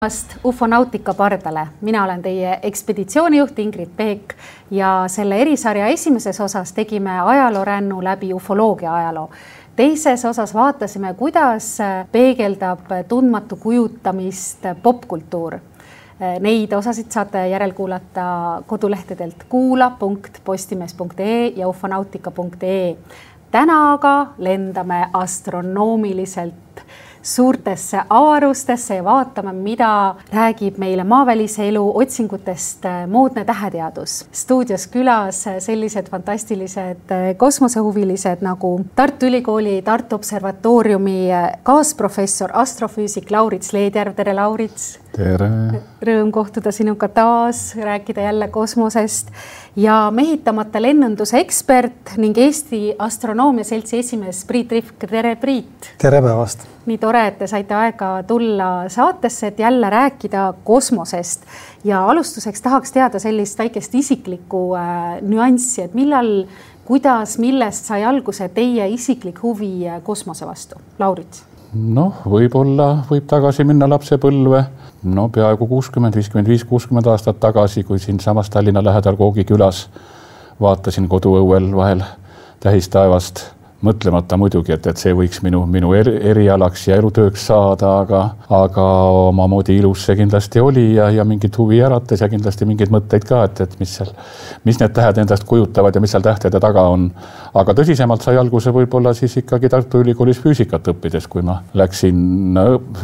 Ufonautika pardale. Mina olen teie ekspeditsioonijuht Ingrid Peek ja selle erisarja esimeses osas tegime ajaloorännu läbi ufoloogia ajaloo. Teises osas vaatasime, kuidas peegeldab tundmatu kujutamist popkultuur. Neid osasid saate järelkuulata kodulehtedelt kuula.postimees.ee ja ufonautika.ee. Täna aga lendame astronoomiliselt suurtesse avarustesse ja vaatame, mida räägib meile maavälise elu otsingutest moodne täheteadus. Stuudios külas sellised fantastilised kosmosehuvilised nagu Tartu Ülikooli Tartu Observatooriumi kaasprofessor astrofüüsik Laurits Leedjärv. Tere, Laurits! Tere! Rõõm kohtuda sinuga taas, rääkida jälle kosmosest ja mehitamata lennunduse ekspert ning Eesti Astronoomia Seltsi esimees Priit Rihk. Tere, Priit! Tere päevast! Nii tore, et te saite aega tulla saatesse, et jälle rääkida kosmosest. Ja alustuseks tahaks teada sellist väikest isiklikku nüanssi, et millal, kuidas, millest sai alguse teie isiklik huvi kosmose vastu? Laurits? Võib tagasi minna lapsepõlve. Peaaegu 60, 55, 60 aastat tagasi, kui siin samas Tallinna lähedal Koogi külas vaatasin koduõuel vahel tähistaevast, mõtlemata muidugi, et see võiks minu erialaks ja elutööks saada, aga omamoodi ilus see kindlasti oli ja mingit huvi ärates ja kindlasti mingeid mõtteid ka, et mis need tähed endast kujutavad ja mis seal tähtede taga on. Aga tõsisemalt sai alguse võib-olla siis ikkagi Tartu Ülikoolis füüsikat õppides, kui ma läksin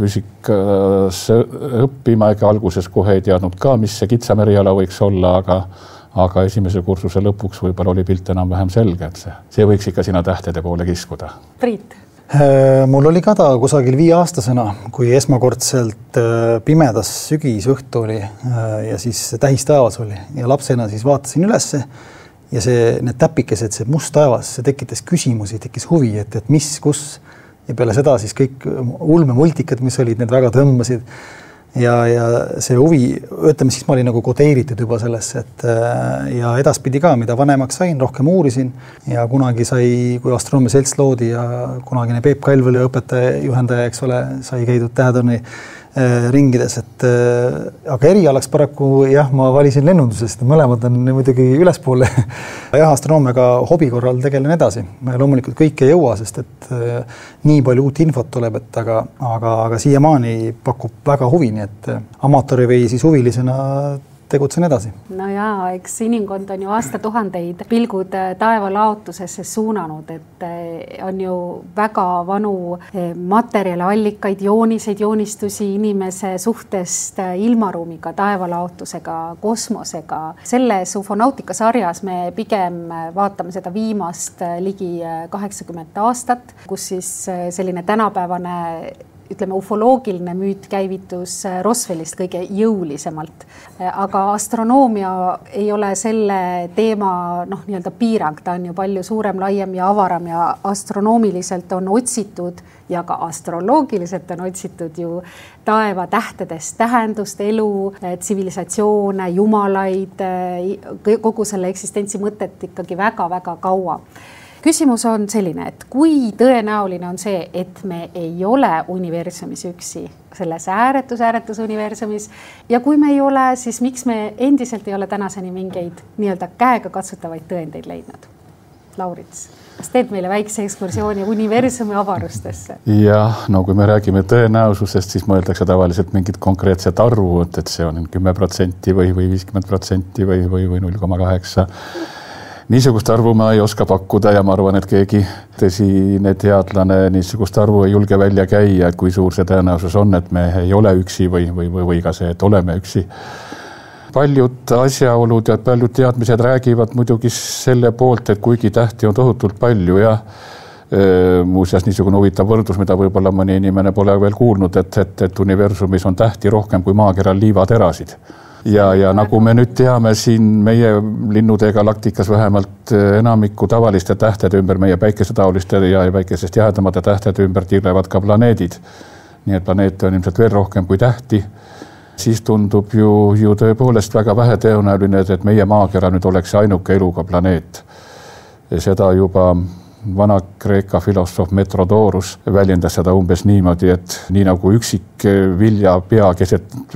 füüsikasse õppima, ega alguses kohe ei teadnud ka, mis see kitsam eriala võiks olla, aga esimese kursuse lõpuks võib-olla oli pilt enam vähem selge, et see võiks ikka sinna tähtede poole kiskuda. Priit? Mul oli ka ta kusagil 5-aastasena, kui esmakordselt pimedas sügisõhtu oli ja siis tähistaevas oli ja lapsena siis vaatasin ülesse ja need täpikesed, see must taevas, see tekitas küsimusi, tekkis huvi, et mis, kus ja peale seda siis kõik ulmemultikad, mis olid, need väga tõmbasid. Ja see huvi, ütleme siis ma olin nagu kodeeritud juba sellesse, ja edaspidi ka, mida vanemaks sain, rohkem uurisin ja kunagi kui Astronoomia Selts loodi ja kunagine Peep Kalv oli õpetaja, juhendaja, eks ole, sai käidud Tähetonni ringides, aga erialaks paraku ma valisin lennundusest, mõlemad on muidugi ülespoole. Astronoomiaga hobi korral tegelen edasi. Loomulikult kõik ei jõua, sest et nii palju uut infot tuleb, aga siiamaani pakub väga huvi, nii et amatööri või siis huvilisena tegutsen edasi. Jaa, eks inimkond on ju aastatuhandeid pilgud taevalaotusesse suunanud, et on ju väga vanu materjaliallikaid, jooniseid, joonistusi inimese suhtest ilmaruumiga, taevalaotusega, kosmosega. Selles ufonautika sarjas me pigem vaatame seda viimast ligi 80 aastat, kus siis selline tänapäevane ufoloogiline müüt käivitus Roswellist kõige jõulisemalt. Aga astronoomia ei ole selle teema piirang, ta on ju palju suurem, laiem ja avaram ja astronoomiliselt on otsitud ja ka astroloogiliselt on otsitud ju taeva tähtedest tähendust, elu, tsivilisatsioone, jumalaid, kogu selle eksistentsi mõtet ikkagi väga-väga kaua. Küsimus on selline, et kui tõenäoline on see, et me ei ole universumis üksi, selles ääretus universumis ja kui me ei ole, siis miks me endiselt ei ole tänaseni mingeid nii-öelda käega katsutavaid tõendeid leidnud? Laurits, kas teed meile väikse ekskursiooni universumi avarustesse? Jah, kui me räägime tõenäosusest, siis mõeldakse tavaliselt mingit konkreetset arvu, et see on 10% või 50% või 0,8%. Niisugust arvu ma ei oska pakkuda ja ma arvan, et keegi tõsine teadlane niisugust arvu ei julge välja käia, et kui suur see tõenäosus on, et me ei ole üksi või ka see, et oleme üksi. Paljud asjaolud ja paljud teadmised räägivad muidugi selle poolt, et kuigi tähti on tohutult palju ja muuseas niisugune huvitav võrdlus, mida võib-olla mõni inimene pole veel kuulnud, et universumis on tähti rohkem kui maakeral liivaterasid. Ja nagu me nüüd teame siin meie linnude galaktikas vähemalt enamiku tavaliste tähtede ümber, meie päikesetaoliste ja päikesest jäädamate tähtede ümber tiirlevad ka planeedid. Nii et planeete on ilmselt veel rohkem kui tähti. Siis tundub ju tõepoolest väga vähe tõenäoline, et meie maakera nüüd oleks ainuke eluga planeet. Seda juba Vana-Kreeka filosoof Metrodorus väljendas seda umbes niimoodi, et nii nagu üksik viljapea keset